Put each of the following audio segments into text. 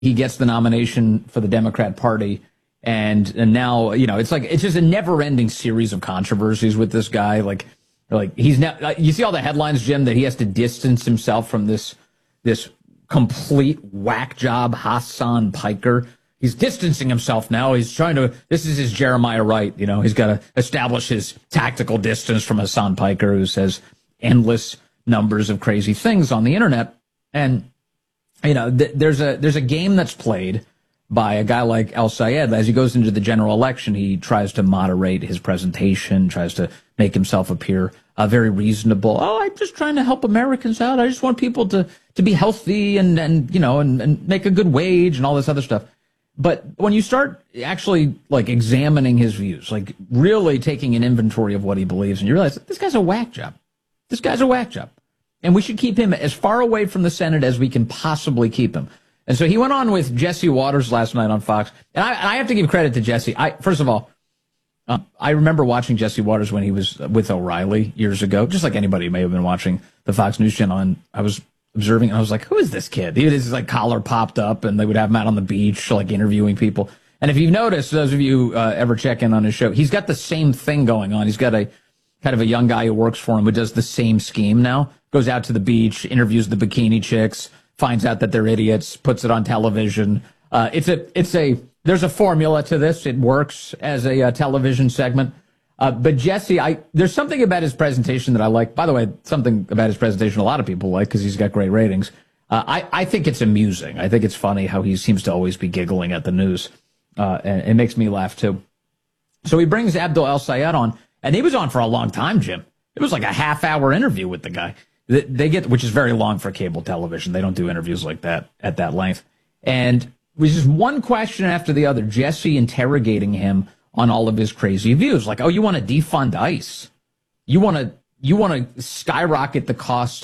he gets the nomination for the Democrat Party. And now, it's just a never ending series of controversies with this guy. Like he's now, you see all the headlines, Jim, that he has to distance himself from this complete whack job, Hassan Piker. He's distancing himself now. He's this is his Jeremiah Wright. He's got to establish his tactical distance from Hassan Piker, who says endless numbers of crazy things on the internet. And, there's a game that's played by a guy like El-Sayed. As he goes into the general election, he tries to moderate his presentation, tries to make himself appear very reasonable. Oh, I'm just trying to help Americans out. I just want people to be healthy and make a good wage and all this other stuff. But when you start actually examining his views, really taking an inventory of what he believes, and you realize this guy's a whack job. This guy's a whack job. And we should keep him as far away from the Senate as we can possibly keep him. And so he went on with Jesse Waters last night on Fox. And I have to give credit to Jesse. First of all, I remember watching Jesse Waters when he was with O'Reilly years ago, just like anybody may have been watching the Fox News channel. And I was observing, and I was like, who is this kid? He had his collar popped up, and they would have him out on the beach, interviewing people. And if you've noticed, those of you ever check in on his show, he's got the same thing going on. He's got a kind of a young guy who works for him who does the same scheme now, goes out to the beach, interviews the bikini chicks, finds out that they're idiots, puts it on television. There's a formula to this. It works as a television segment. But Jesse, there's something about his presentation that I like. By the way, something about his presentation a lot of people like because he's got great ratings. I think it's amusing. I think it's funny how he seems to always be giggling at the news. And it makes me laugh too. So he brings Abdul El-Sayed on, and he was on for a long time, Jim. It was like a half-hour interview with the guy. Which is very long for cable television. They don't do interviews like that at that length. And it was just one question after the other, Jesse interrogating him on all of his crazy views. Like, oh, you want to defund ICE? You want to skyrocket the cost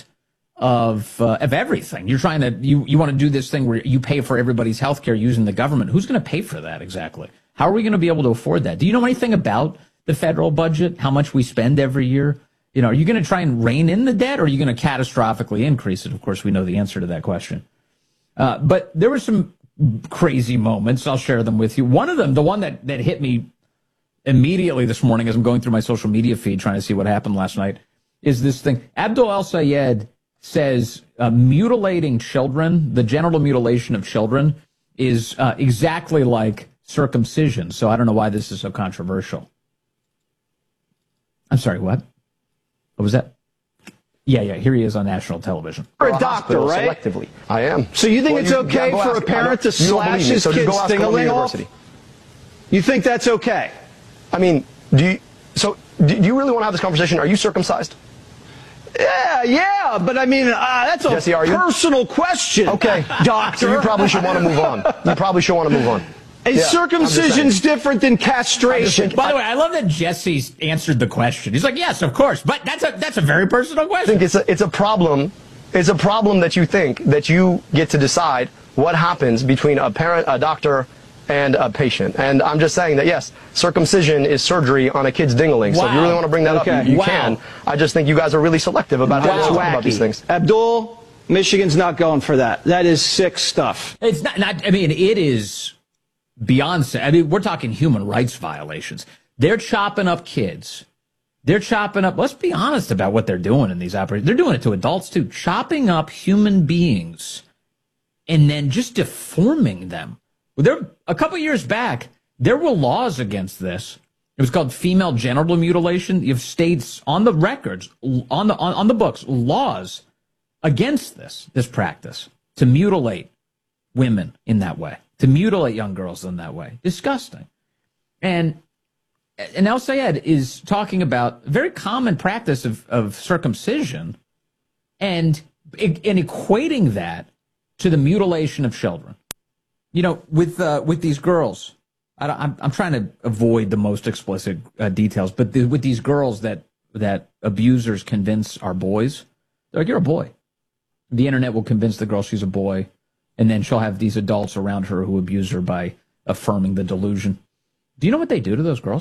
of everything. You're trying to you want to do this thing where you pay for everybody's health care using the government. Who's going to pay for that exactly? How are we going to be able to afford that? Do you know anything about the federal budget? How much we spend every year? Are you going to try and rein in the debt, or are you going to catastrophically increase it? Of course, we know the answer to that question. But there were some crazy moments. I'll share them with you. One of them, the one that hit me immediately this morning as I'm going through my social media feed trying to see what happened last night, is this thing. Abdul El-Sayed says mutilating children, the genital mutilation of children, is exactly like circumcision. So I don't know why this is so controversial. I'm sorry, what? What was that? Yeah, here he is on national television. You're a doctor, right? Selectively. I am. So you think it's okay for a parent to slash his kid's ding-a-ling off? You think that's okay? I mean, do you really want to have this conversation? Are you circumcised? Yeah, but I mean, that's a Jesse, personal question. Okay, doctor. So you probably should want to move on. You probably should want to move on. Circumcision's different than castration. By the way, I love that Jesse answered the question. He's like, yes, of course, but that's a very personal question. I think it's a problem. It's a problem that you think that you get to decide what happens between a parent, a doctor, and a patient. And I'm just saying that, yes, circumcision is surgery on a kid's ding-a-ling. So if you really want to bring that up, you can. I just think you guys are really selective about how you talk about these things. Abdul, Michigan's not going for that. That is sick stuff. It's not I mean, it is beyond. I mean, we're talking human rights violations. They're chopping up kids. They're chopping up. Let's be honest about what they're doing in these operations. They're doing it to adults too, chopping up human beings and then just deforming them. A couple years back, there were laws against this. It was called female genital mutilation. You have states on the records, on the books, laws against this practice, to mutilate women in that way, to mutilate young girls in that way. Disgusting. And El-Sayed is talking about a very common practice of circumcision and equating that to the mutilation of children. You know, with these girls, I'm trying to avoid the most explicit details, but with these girls that abusers convince are boys, they're like, you're a boy. The internet will convince the girl she's a boy, and then she'll have these adults around her who abuse her by affirming the delusion. Do you know what they do to those girls?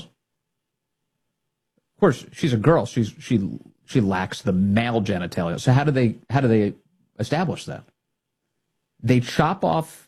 Of course, she's a girl. She lacks the male genitalia. So how do they establish that? They chop off